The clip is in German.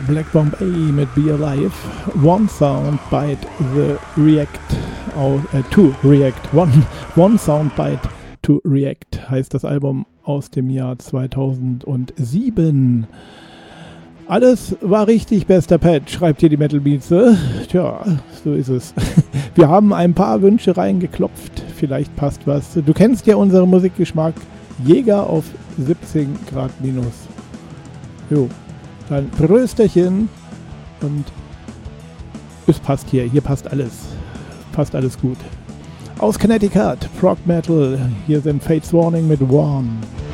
Black Bombay mit Be Alive. One Sound Bite the React to React. One Sound Bite to React heißt das Album aus dem Jahr 2007. Alles war richtig, bester Patch, schreibt hier die Metal Beats. Tja, so ist es. Wir haben ein paar Wünsche reingeklopft. Vielleicht passt was. Du kennst ja unseren Musikgeschmack. Jäger auf 17 Grad minus. Jo, dann Prösterchen. Und es passt hier. Hier passt alles. Passt alles gut. Aus Connecticut, Prog Metal. Hier sind Fates Warning mit One.